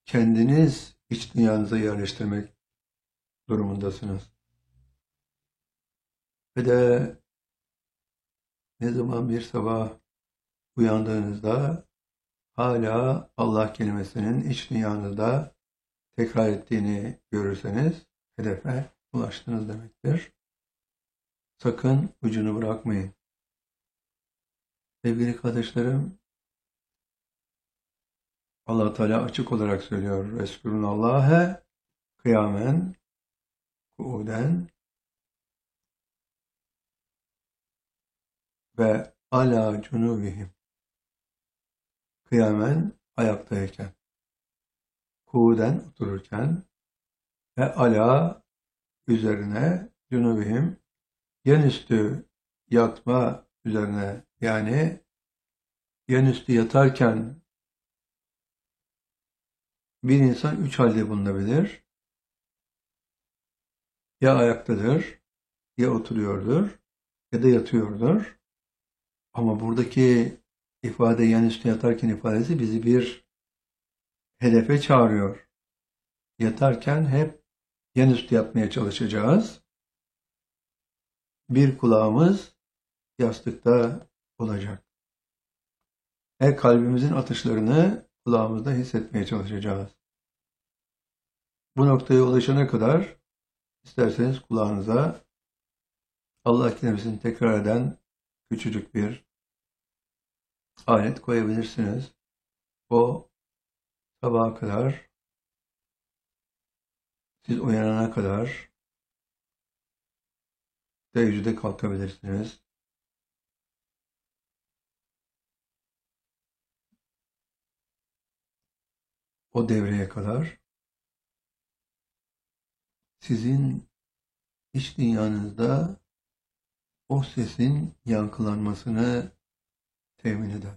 kendiniz iç dünyanıza yerleştirmek durumundasınız. Ve de ne zaman bir sabah uyandığınızda hala Allah kelimesinin iç dünyanızda tekrar ettiğini görürseniz hedefe ulaştınız demektir. Sakın ucunu bırakmayın. Sevgili kardeşlerim, Allah Teala açık olarak söylüyor. Resulüllah'e kıyamen, kuuden ve ala cunubihim. Kıyamen ayaktayken, kuuden otururken ve ala üzerine cunubihim yanüstü yatma üzerine, yani yanüstü yatarken bir insan üç halde bulunabilir. Ya ayaktadır, ya oturuyordur, ya da yatıyordur. Ama buradaki ifade yanüstü yatarken ifadesi bizi bir hedefe çağırıyor. Yatarken hep yanüstü yatmaya çalışacağız. Bir kulağımız yastıkta olacak. Kalbimizin atışlarını kulağımızda hissetmeye çalışacağız. Bu noktaya ulaşana kadar isterseniz kulağınıza Allah kelimesini tekrar eden küçücük bir alet koyabilirsiniz. O sabaha kadar, siz uyanana kadar teheccüde kalkabilirsiniz. O devreye kadar sizin iç dünyanızda o sesin yankılanmasını temin eder.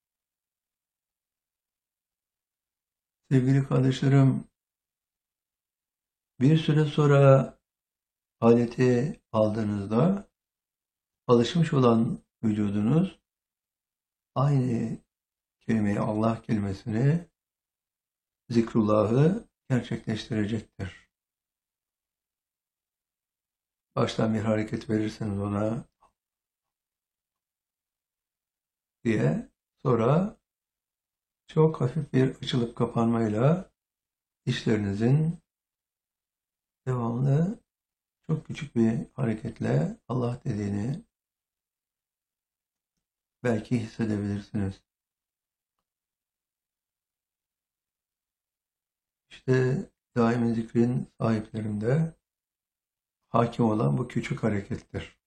Sevgili kardeşlerim, bir süre sonra aleti aldığınızda alışmış olan vücudunuz aynı kelimeyi, Allah kelimesini, zikrullahı gerçekleştirecektir. Baştan bir hareket verirseniz ona diye, sonra çok hafif bir açılıp kapanmayla dişlerinizin devamlı çok küçük bir hareketle Allah dediğini belki hissedebilirsiniz. İşte daimi zikrin sahiplerinde hakim olan bu küçük harekettir.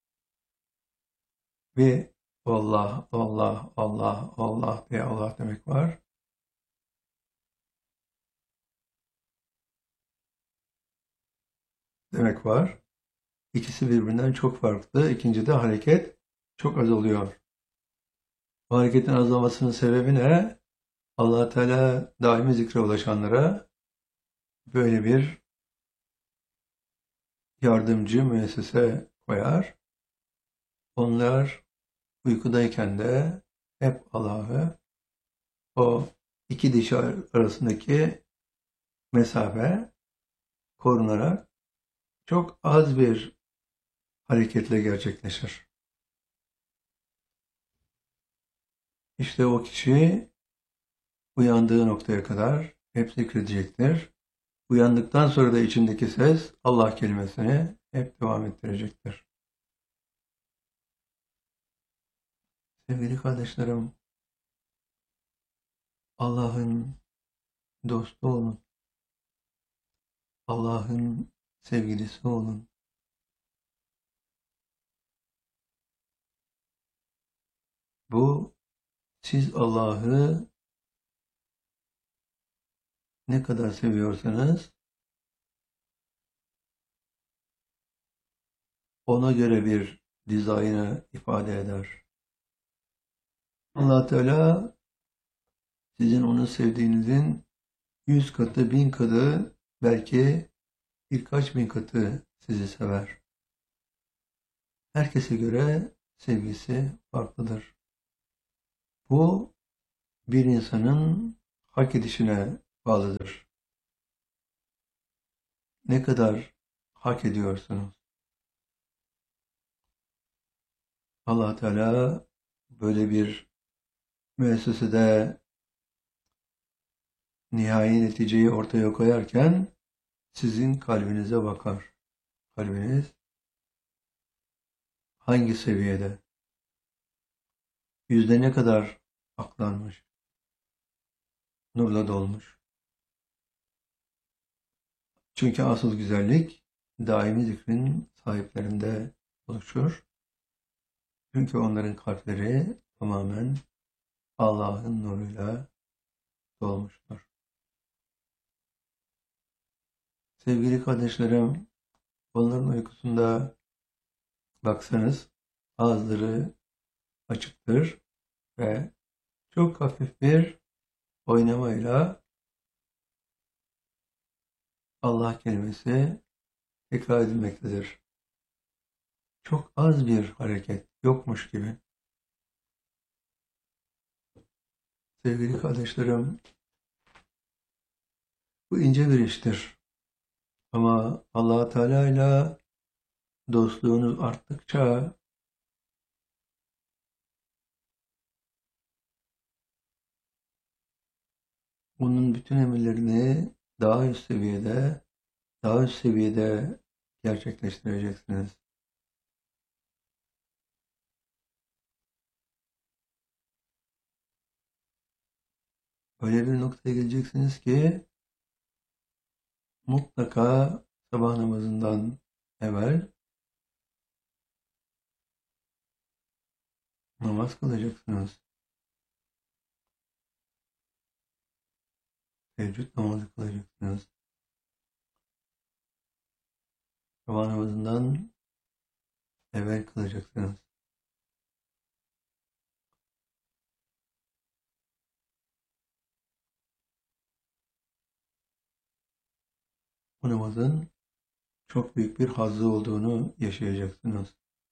Bir Allah, Allah, Allah, Allah diye Allah demek var. Demek var. İkisi birbirinden çok farklı. İkincide hareket çok az oluyor. Bu hareketin azalmasının sebebi ne? Allah Teala daimi zikre ulaşanlara böyle bir yardımcı müessese koyar. Onlar uykudayken de hep Allah'ı, o iki diş arasındaki mesafe korunarak çok az bir hareketle gerçekleşir. İşte o kişi uyandığı noktaya kadar hep zikredecektir. Uyandıktan sonra da içindeki ses Allah kelimesini hep devam ettirecektir. Sevgili kardeşlerim, Allah'ın dostu olun. Allah'ın sevgilisi olun. Bu, siz Allah'ı ne kadar seviyorsanız ona göre bir dizaynı ifade eder. Allah Teala sizin onu sevdiğinizin 100 katı, 1000 katı, belki birkaç bin katı sizi sever. Herkese göre sevgisi farklıdır. Bu bir insanın hak edişine bağlıdır. ne kadar hak ediyorsunuz? Allah Teala böyle bir müessesede nihai neticeyi ortaya koyarken sizin kalbinize bakar. Kalbiniz hangi seviyede? Yüzde ne kadar aklanmış, nurla dolmuş? Çünkü asıl güzellik daimi zikrin sahiplerinde oluşur. Çünkü onların kalpleri tamamen Allah'ın nuruyla dolmuştur. Sevgili kardeşlerim, onların uykusunda baksanız ağızları açıktır ve çok hafif bir oynamayla Allah kelimesi tekrar edilmektedir. Çok az bir hareket, yokmuş gibi. Sevgili kardeşlerim, bu ince bir iştir. Ama Allah Teala ile dostluğunuz arttıkça bunun bütün emirlerini daha üst seviyede gerçekleştireceksiniz. Öyle bir noktaya geleceksiniz ki mutlaka sabah namazından evvel namaz kılacaksınız. Teheccüd namazı kılacaksınız. Sabah namazından evvel kılacaksınız. Bu namazın çok büyük bir hazzı olduğunu yaşayacaksınız.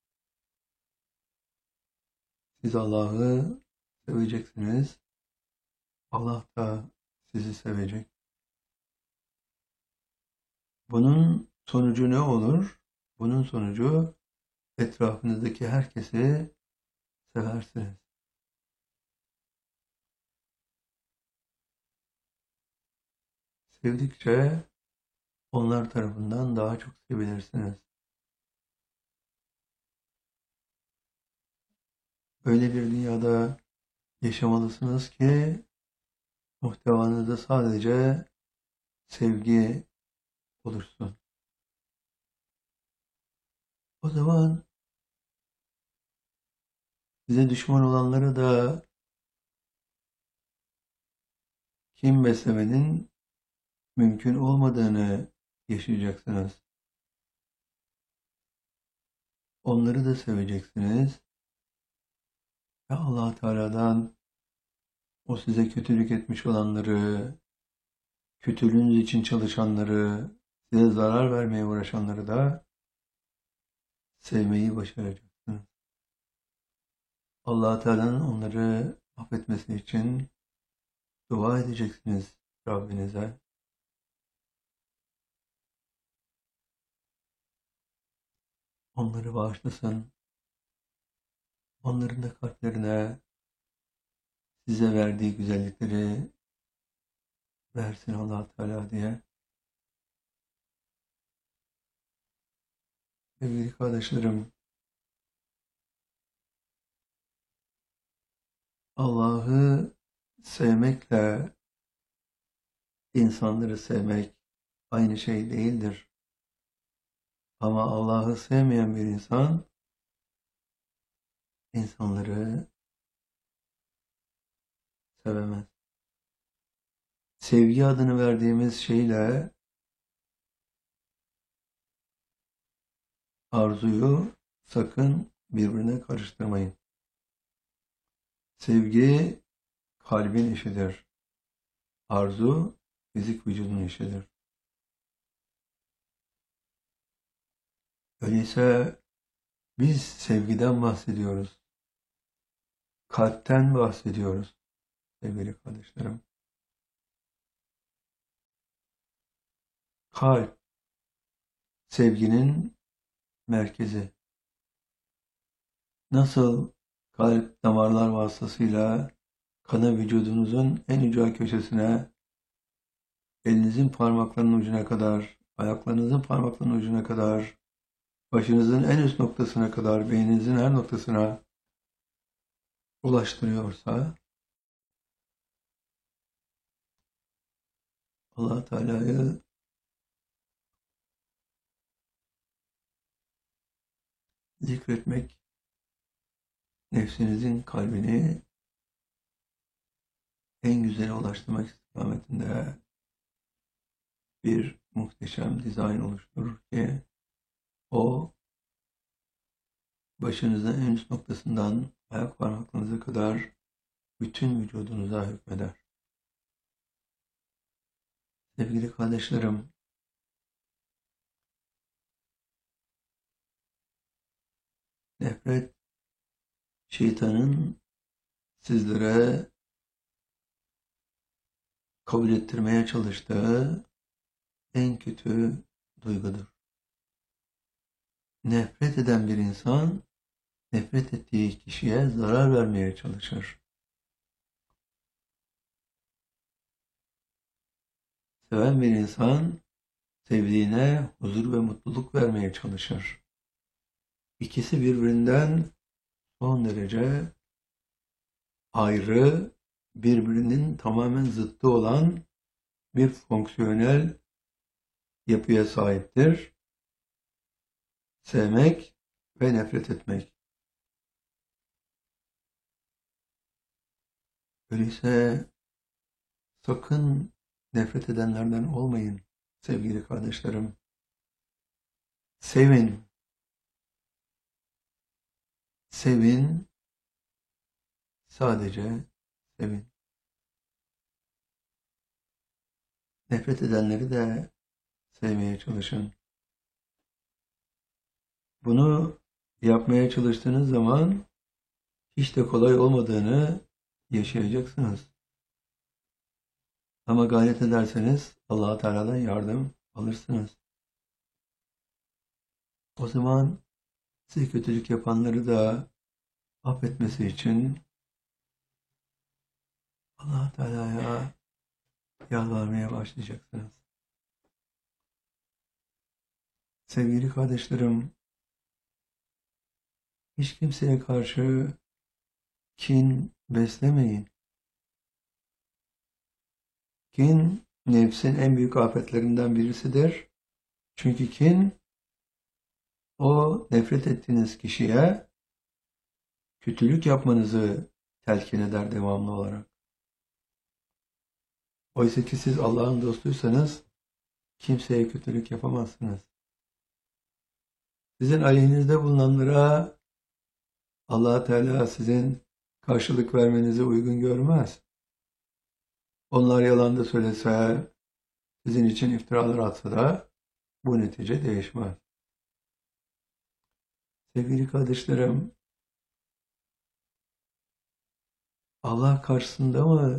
Siz Allah'ı seveceksiniz. Allah da sizi sevecek. Bunun sonucu ne olur? Bunun sonucu etrafınızdaki herkesi seversiniz. Sevdikçe onlar tarafından daha çok sevilirsiniz. Öyle bir dünyada yaşamalısınız ki muhtevanızda sadece sevgi olursun. O zaman size düşman olanları da kin beslemenin mümkün olmadığını yaşayacaksınız. Onları da seveceksiniz ve Allah Teala'dan o size kötülük etmiş olanları, kötülüğünüz için çalışanları, size zarar vermeye uğraşanları da sevmeyi başaracaksınız. Allah Teala'nın onları affetmesi için dua edeceksiniz Rabbinize. Onları bağışlasın. Onların da kalplerine size verdiği güzellikleri versin Allah Teala diye. Sevgili kardeşlerim, Allah'ı sevmekle insanları sevmek aynı şey değildir. Ama Allah'ı sevmeyen bir insan insanları sevemez. Sevgi adını verdiğimiz şeyle arzuyu sakın birbirine karıştırmayın. Sevgi kalbin işidir. Arzu fizik vücudun işidir. Öyleyse biz sevgiden bahsediyoruz. Kalpten bahsediyoruz sevgili kardeşlerim. Kalp sevginin merkezi. Nasıl kalp damarlar vasıtasıyla kanı vücudunuzun en ücra köşesine, elinizin parmaklarının ucuna kadar, ayaklarınızın parmaklarının ucuna kadar, başınızın en üst noktasına kadar, beyninizin her noktasına ulaştırıyorsa, Allah Teala'yı zikretmek, nefsinizin kalbini en güzele ulaştırmak istikametinde bir muhteşem dizayn oluşturur ki o başınızın en üst noktasından ayak parmaklarınıza kadar bütün vücudunuza hükmeder. Sevgili kardeşlerim, nefret şeytanın sizlere kabul ettirmeye çalıştığı en kötü duygudur. Nefret eden bir insan, nefret ettiği kişiye zarar vermeye çalışır. Seven bir insan, sevdiğine huzur ve mutluluk vermeye çalışır. İkisi birbirinden son derece ayrı, birbirinin tamamen zıttı olan bir fonksiyonel yapıya sahiptir. Sevmek ve nefret etmek. Öyleyse sakın nefret edenlerden olmayın sevgili kardeşlerim. Sevin, sevin, sadece sevin. Nefret edenleri de sevmeye çalışın. Bunu yapmaya çalıştığınız zaman hiç de kolay olmadığını yaşayacaksınız. Ama gayret ederseniz Allah-u Teala'dan yardım alırsınız. O zaman size kötülük yapanları da affetmesi için Allah Teala'ya yalvarmaya başlayacaksınız. Sevgili kardeşlerim, hiç kimseye karşı kin beslemeyin. Kin, nefsin en büyük afetlerinden birisidir. Çünkü kin, o nefret ettiğiniz kişiye kötülük yapmanızı telkin eder devamlı olarak. Oysa ki siz Allah'ın dostuysanız kimseye kötülük yapamazsınız. Sizin aleyhinizde bulunanlara Allah Teala sizin karşılık vermenizi uygun görmez. Onlar yalan da söylese, sizin için iftiralar atsa da bu netice değişmez. Sevgili kardeşlerim, Allah karşısında mı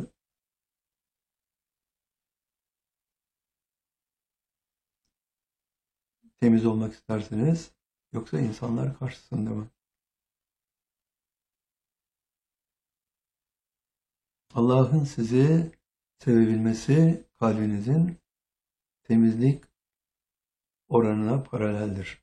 temiz olmak istersiniz, yoksa insanlar karşısında mı? Allah'ın sizi sevebilmesi kalbinizin temizlik oranına paraleldir.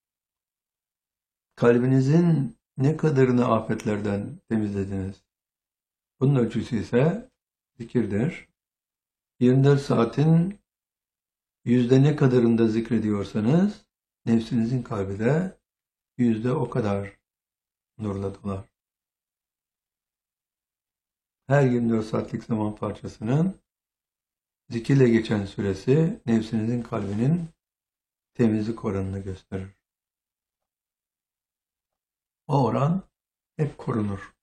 Kalbinizin ne kadarını afetlerden temizlediniz? Bunun ölçüsü ise zikirdir. 24 saatin yüzde ne kadarında zikrediyorsanız nefsinizin kalbi de yüzde o kadar nurla dolar. Her 24 saatlik zaman parçasının zikirle geçen süresi nefsinizin kalbinin temizlik oranını gösterir. O oran hep korunur.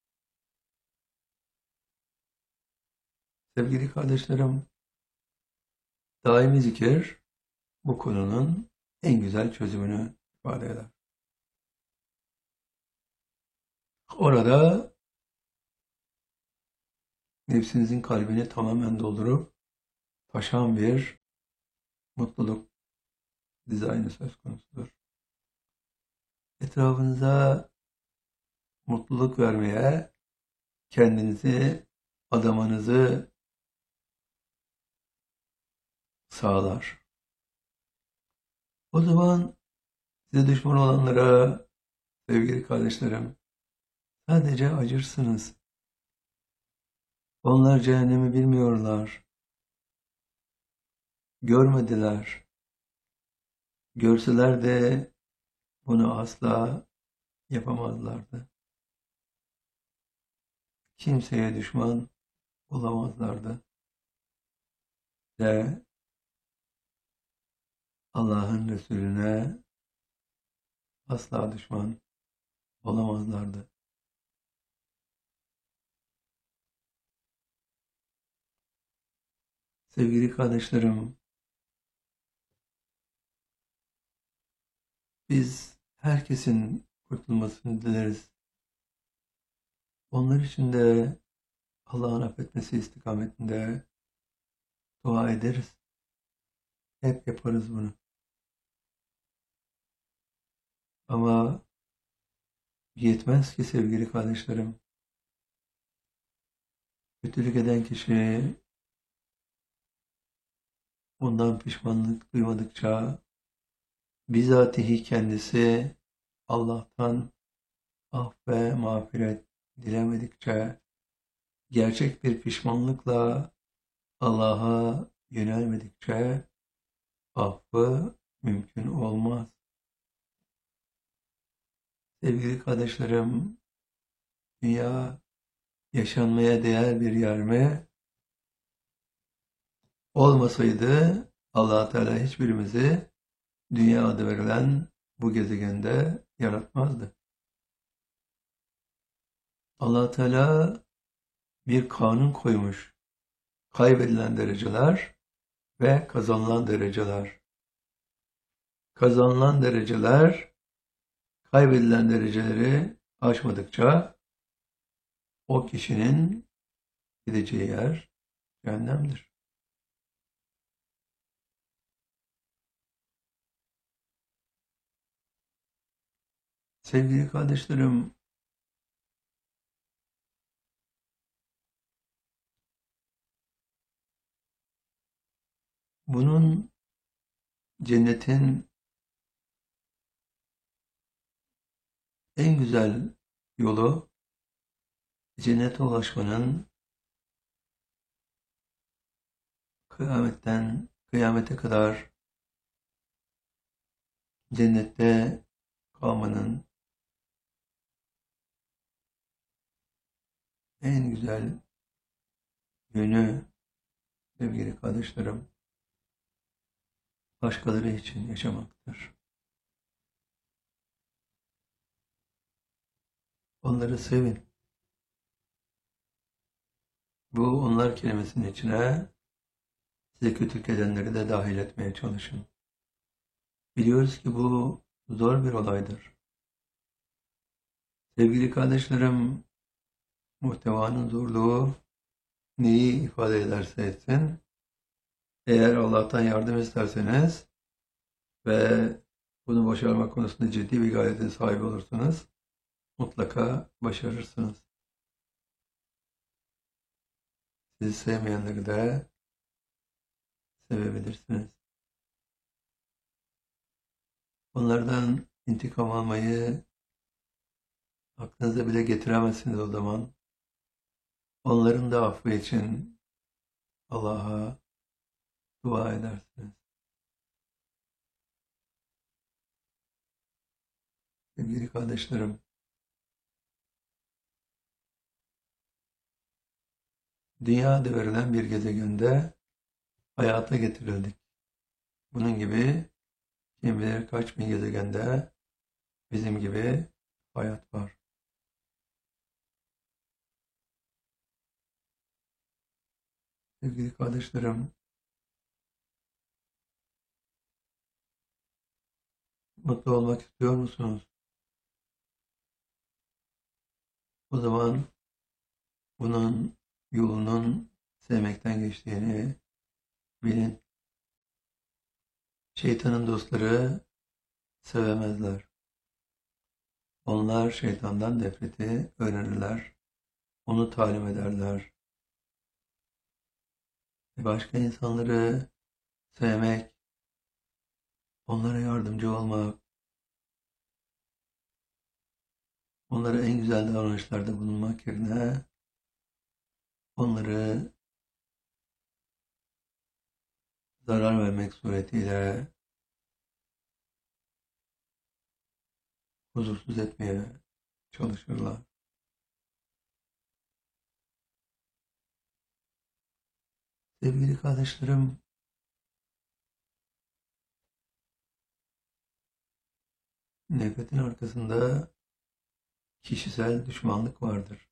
Sevgili kardeşlerim, daimi zikir bu konunun en güzel çözümünü ifade eder. Orada nefsinizin kalbini tamamen doldurup taşan bir mutluluk dizaynı söz konusudur. Etrafınıza mutluluk vermeye kendinizi adamanızı sağlar. O zaman size düşman olanlara, sevgili kardeşlerim, sadece acırsınız. Onlar cehennemi bilmiyorlar, görmediler. Görseler de bunu asla yapamazlardı. Kimseye düşman olamazlardı. Ve Allah'ın Resulüne asla düşman olamazlardı. Sevgili kardeşlerim, biz herkesin kurtulmasını dileriz. Onlar için de Allah'ın affetmesi istikametinde dua ederiz. Hep yaparız bunu. Ama yetmez ki sevgili kardeşlerim. Kötülük eden kişi ondan pişmanlık duymadıkça bizatihi kendisi Allah'tan af ve mağfiret dilemedikçe, gerçek bir pişmanlıkla Allah'a yönelmedikçe affı mümkün olmaz. Sevgili kardeşlerim, dünya yaşanmaya değer bir yer mi? Olmasaydı Allah Teala hiçbirimizi dünya adı verilen bu gezegende yaratmazdı. Allah Teala bir kanun koymuş. Kaybedilen dereceler ve kazanılan dereceler. Kazanılan dereceler kaybedilen dereceleri aşmadıkça o kişinin gideceği yer cehennemdir. Sevgili kardeşlerim, bunun cennetin en güzel yolu cennete ulaşmanın kıyametten kıyamete kadar cennette kalmanın en güzel yönü sevgili kardeşlerim başkaları için yaşamaktır. Onları sevin. Bu onlar kelimesinin içine size kötülük edenleri de dahil etmeye çalışın. Biliyoruz ki bu zor bir olaydır. Sevgili kardeşlerim, muhtevanın zorluğu neyi ifade ederse etsin, eğer Allah'tan yardım isterseniz ve bunu başarmak konusunda ciddi bir gayretin sahibi olursanız mutlaka başarırsınız. Sizi sevmeyenleri de sevebilirsiniz. Onlardan intikam almayı aklınıza bile getiremezsiniz o zaman. Onların da affı için Allah'a dua edersiniz. Sevgili kardeşlerim, dünya adı verilen bir gezegende hayata getirildik. Bunun gibi kim bilir kaç bin gezegende bizim gibi hayat var. Sevgili kardeşlerim, mutlu olmak istiyor musunuz? O zaman bunun yolunun sevmekten geçtiğini bilin. Şeytanın dostları sevemezler. Onlar şeytandan nefreti öğrenirler, onu talim ederler. Başka insanları sevmek, onlara yardımcı olmak, onlara en güzel davranışlarda bulunmak yerine onları zarar vermek suretiyle huzursuz etmeye çalışırlar. Sevgili kardeşlerim, nefretin arkasında kişisel düşmanlık vardır.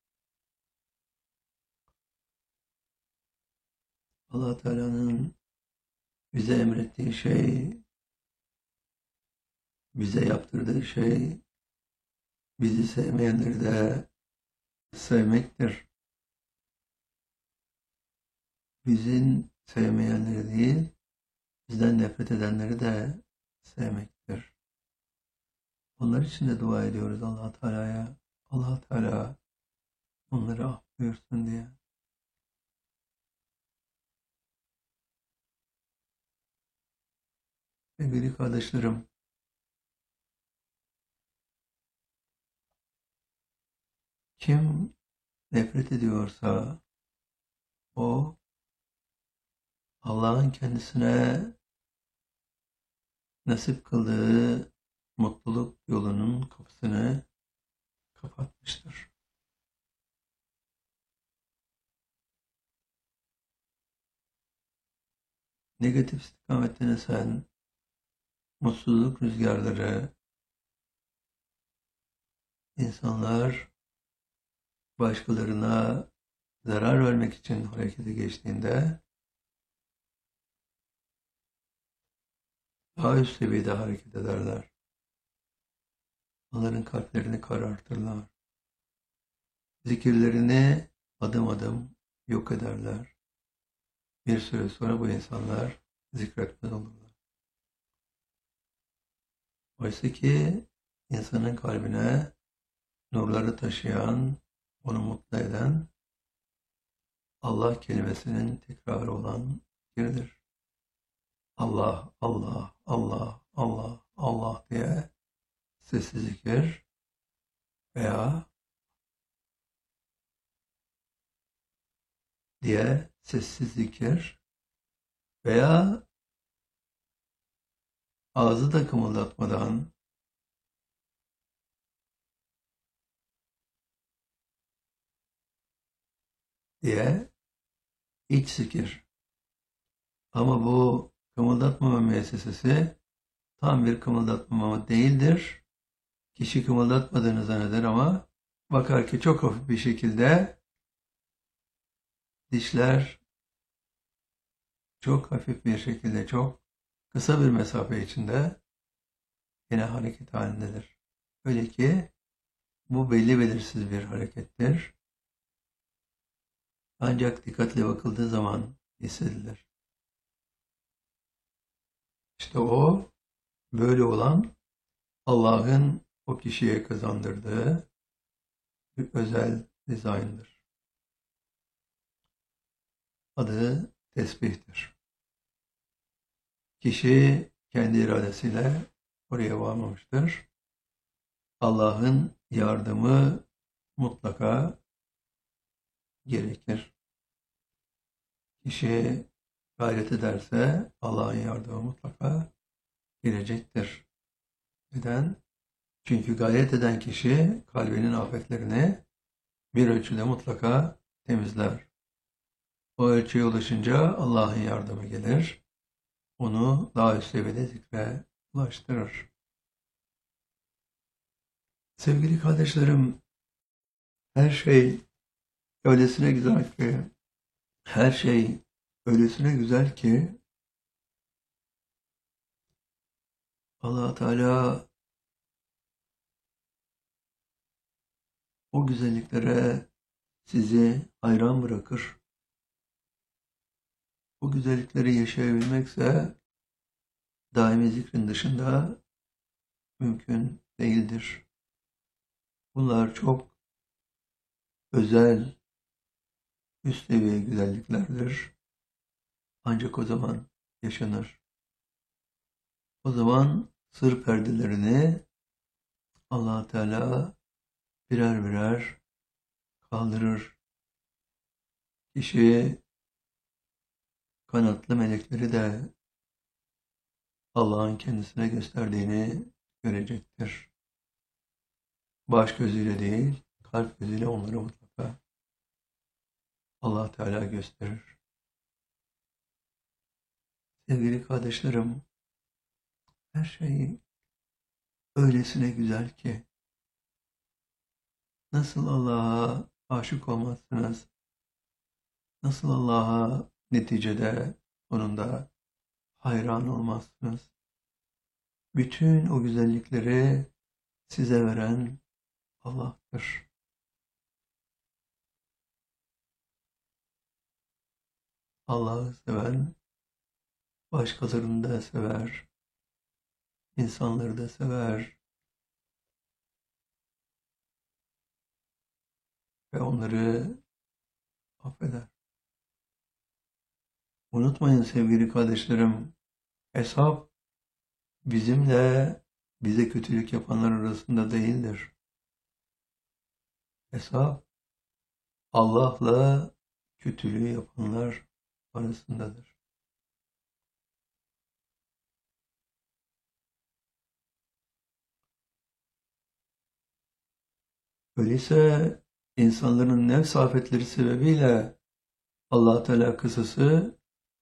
Allah Teala'nın bize emrettiği şey, bize yaptırdığı şey, bizi sevmeyenleri de sevmektir. Bizim sevmeyenleri değil, bizden nefret edenleri de sevmektir. Onlar için de dua ediyoruz Allah Teala'ya. Allah Teala onları af buyursun diye. Sevgili kardeşlerim, kim nefret ediyorsa o Allah'ın kendisine nasip kıldığı mutluluk yolunun kapısını kapatmıştır. Negatif istikametten esen mutsuzluk rüzgarları, insanlar başkalarına zarar vermek için harekete geçtiğinde daha üst seviyede hareket ederler. Onların kalplerini karartırlar. Zikirlerini adım adım yok ederler. Bir süre sonra bu insanlar zikretmez olurlar. Oysa ki insanın kalbine nurları taşıyan, onu mutlu eden Allah kelimesinin tekrarı olan zikirdir. Allah, Allah, Allah, Allah, Allah diye sessiz zikir veya sessiz zikir veya ağzı da kımıldatmadan diye iç zikir. Ama bu kımıldatmama müessesesi tam bir kımıldatmama değildir. Kişi kımıldatmadığını zanneder ama bakar ki çok hafif bir şekilde dişler çok hafif bir şekilde çok kısa bir mesafe içinde yine hareket halindedir. Öyle ki bu belli belirsiz bir harekettir. Ancak dikkatle bakıldığı zaman hissedilir. İşte o böyle olan Allah'ın o kişiye kazandırdığı bir özel dizayndır. Adı tesbihtir. Kişi kendi iradesiyle oraya varmamıştır. Allah'ın yardımı mutlaka gerekir. Kişi gayret ederse Allah'ın yardımı mutlaka gelecektir. Neden? Çünkü gayret eden kişi kalbinin afetlerini bir ölçüde mutlaka temizler. O ölçüye ulaşınca Allah'ın yardımı gelir. Onu daha üst seviyede zikre ulaştırır. Sevgili kardeşlerim, her şey öylesine güzel ki, her şey öylesine güzel ki Allah Teala o güzelliklere sizi hayran bırakır. Bu güzellikleri yaşayabilmekse daimi zikrin dışında mümkün değildir. Bunlar çok özel, üst seviye güzelliklerdir. Ancak o zaman yaşanır. O zaman sır perdelerini Allah Teala birer birer kaldırır. Kişi kanatlı melekleri de Allah'ın kendisine gösterdiğini görecektir. Baş gözüyle değil, kalp gözüyle onları mutlaka Allah Teala gösterir. Sevgili kardeşlerim, her şey öylesine güzel ki nasıl Allah'a aşık olmazsınız, nasıl Allah'a neticede sonunda hayran olmazsınız. Bütün o güzellikleri size veren Allah'tır. Allah'ı seven başkalarını da sever, insanları da sever ve onları affeder. Unutmayın sevgili kardeşlerim, hesap bizimle bize kötülük yapanlar arasında değildir. Hesap Allah'la kötülüğü yapanlar arasındadır. Öyleyse insanların nefs afetleri sebebiyle Allah Teala kısası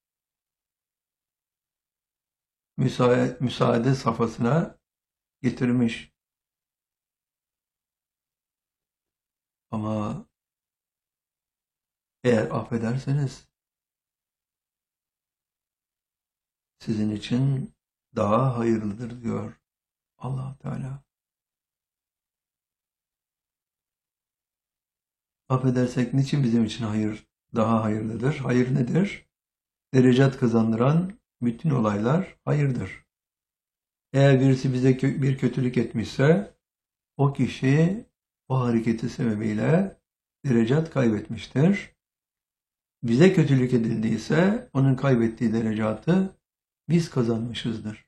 müsaade safhasına getirmiş. Ama eğer affederseniz sizin için daha hayırlıdır diyor Allah Teala. Affedersek niçin bizim için daha hayırlıdır? Hayır nedir? Derecat kazandıran bütün olaylar hayırdır. Eğer birisi bize bir kötülük etmişse o kişi o hareketi sebebiyle derecat kaybetmiştir. Bize kötülük edildiyse onun kaybettiği derecatı biz kazanmışızdır.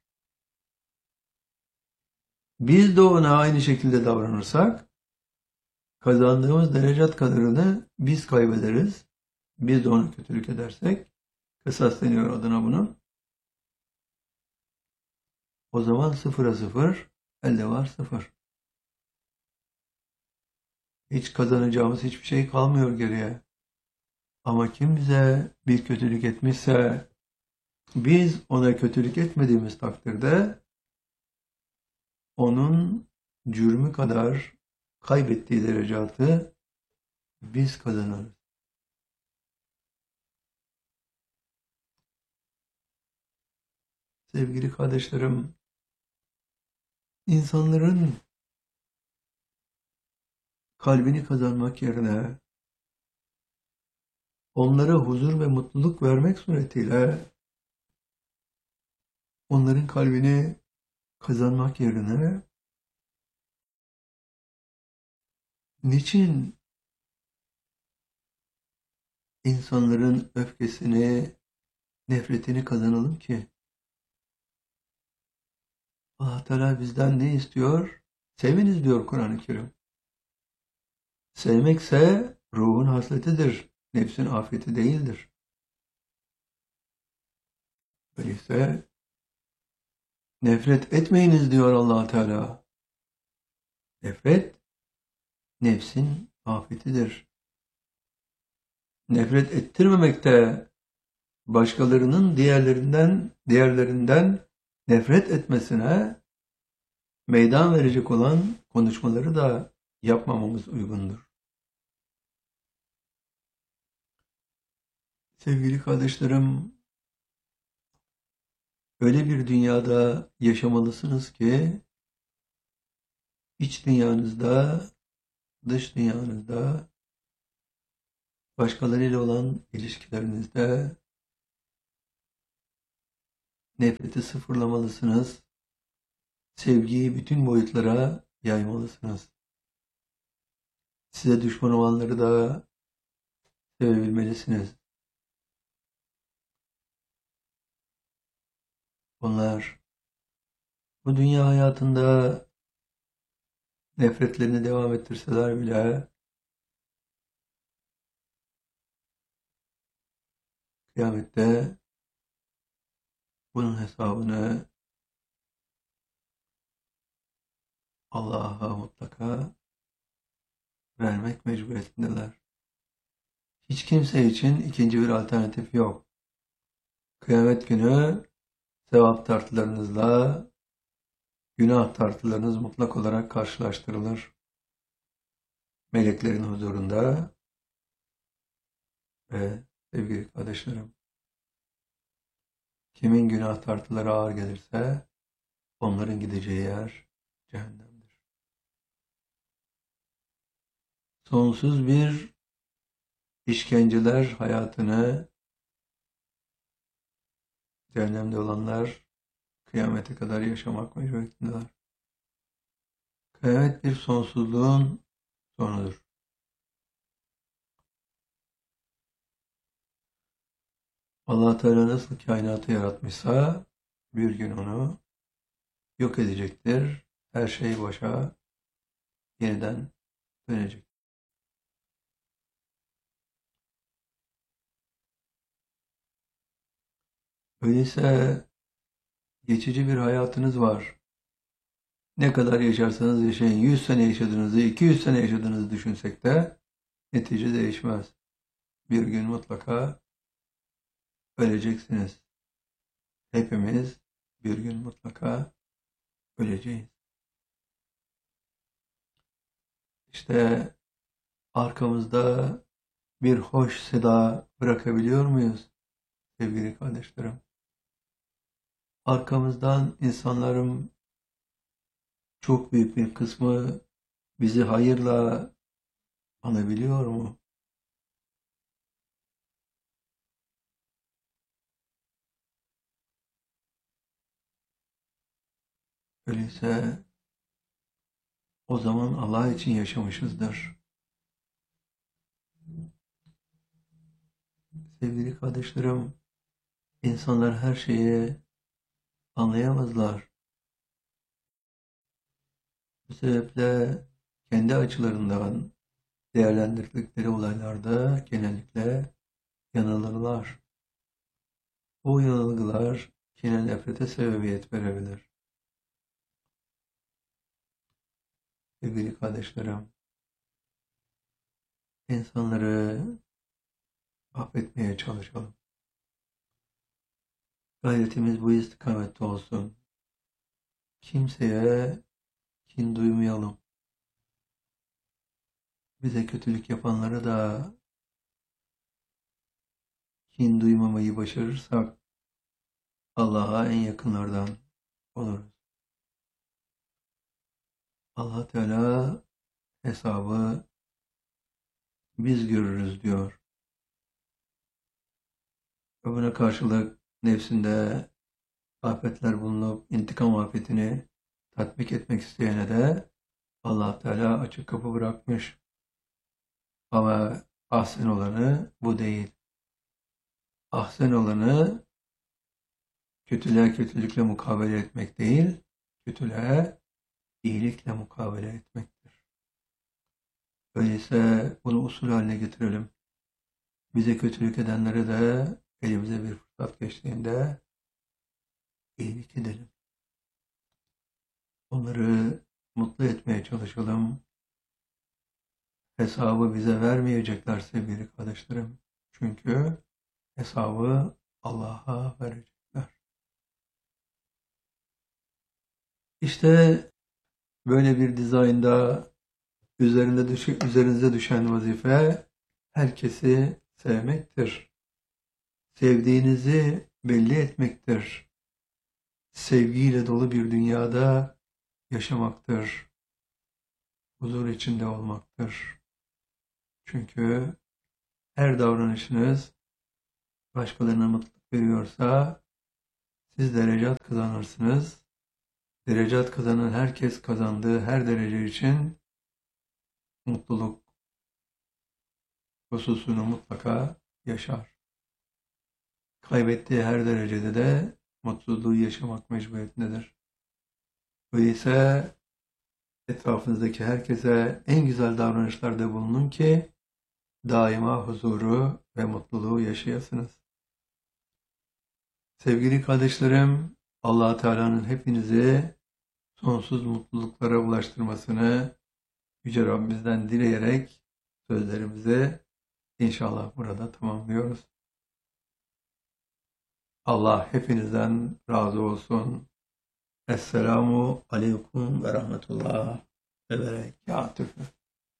Biz de ona aynı şekilde davranırsak kazandığımız derecat kadarını biz kaybederiz. Biz de ona kötülük edersek, kısas deniyor adına bunun. O zaman sıfıra sıfır, elde var sıfır. Hiç kazanacağımız hiçbir şey kalmıyor geriye. Ama kim bize bir kötülük etmişse, biz ona kötülük etmediğimiz takdirde, onun cürmü kadar kaybettiği derecatı biz kazanırız. Sevgili kardeşlerim, insanların kalbini kazanmak yerine onlara huzur ve mutluluk vermek suretiyle onların kalbini kazanmak yerine niçin insanların öfkesini, nefretini kazanalım ki? Allah Teala bizden ne istiyor? Seviniz diyor Kur'an-ı Kerim. Sevmekse ruhun hasletidir, nefsin afeti değildir. Öyleyse nefret etmeyiniz diyor Allah Teala. Nefret nefsin afetidir. Nefret ettirmemek de başkalarının diğerlerinden nefret etmesine meydan verecek olan konuşmaları da yapmamamız uygundur. Sevgili kardeşlerim, öyle bir dünyada yaşamalısınız ki iç dünyanızda, dış dünyanızda, başkalarıyla olan ilişkilerinizde Nefreti sıfırlamalısınız. Sevgiyi bütün boyutlara yaymalısınız. Size düşman olanları da sevebilmelisiniz. Onlar bu dünya hayatında nefretlerini devam ettirseler bile kıyamette bunun hesabını Allah'a mutlaka vermek mecburiyetindeler. Hiç kimse için ikinci bir alternatif yok. Kıyamet günü sevap tartılarınızla günah tartılarınız mutlak olarak karşılaştırılır. Meleklerin huzurunda ve sevgili kardeşlerim, kimin günah tartıları ağır gelirse onların gideceği yer cehennemdir. Sonsuz bir işkenceler hayatını cehennemde olanlar kıyamete kadar yaşamak mecburiyetindeler. Kıyamet bir sonsuzluğun sonudur. Allah Teala nasıl kainatı yaratmışsa bir gün onu yok edecektir. Her şey başa yeniden dönecek. Öyleyse geçici bir hayatınız var. Ne kadar yaşarsanız yaşayın, 100 sene yaşadığınızı, 200 sene yaşadığınızı düşünsek de netice değişmez. Bir gün mutlaka öleceksiniz. Hepimiz bir gün mutlaka öleceğiz. İşte arkamızda bir hoş seda bırakabiliyor muyuz sevgili kardeşlerim? Arkamızdan insanların çok büyük bir kısmı bizi hayırla anabiliyor mu? Öyleyse o zaman Allah için yaşamışızdır. Sevgili kardeşlerim, insanlar her şeyi anlayamazlar. Bu sebeple kendi açılarından değerlendirdikleri olaylarda genellikle yanılırlar. Bu yanılgılar kine nefrete sebebiyet verebilir. Sevgili kardeşlerim, insanları affetmeye çalışalım. Gayretimiz bu istikamette olsun. Kimseye kin duymayalım. Bize kötülük yapanlara da kin duymamayı başarırsak Allah'a en yakınlardan oluruz. Allah Teala hesabı biz görürüz diyor. Ve buna karşılık nefsinde afetler bulunup intikam afetini tatbik etmek isteyene de Allah Teala açık kapı bırakmış. Ama ahsen olanı bu değil. Ahsen olanı kötülüğe kötülükle mukabele etmek değil, kötülüğe iyilikle mukabele etmektir. Öyleyse bunu usul haline getirelim. Bize kötülük edenlere de elimize bir fırsat geçtiğinde iyilik edelim. Onları mutlu etmeye çalışalım. Hesabı bize vermeyecekler sevgili kardeşlerim. Çünkü hesabı Allah'a verecekler. İşte böyle bir dizaynda üzerinize düşen vazife herkesi sevmektir. Sevdiğinizi belli etmektir. Sevgiyle dolu bir dünyada yaşamaktır. Huzur içinde olmaktır. Çünkü her davranışınız başkalarına mutluluk veriyorsa siz derecat kazanırsınız. Derecat kazanan herkes kazandığı her derece için mutluluk hususunu mutlaka yaşar. Kaybettiği her derecede de mutsuzluğu yaşamak mecburiyetindedir. Öyleyse etrafınızdaki herkese en güzel davranışlarda bulunun ki daima huzuru ve mutluluğu yaşayasınız. Sevgili kardeşlerim, Allah Teala'nın hepinizi sonsuz mutluluklara ulaştırmasını Yüce Rabbimizden dileyerek sözlerimizi inşallah burada tamamlıyoruz. Allah hepinizden razı olsun. Esselamu aleyküm ve rahmetullah ve berekatühü.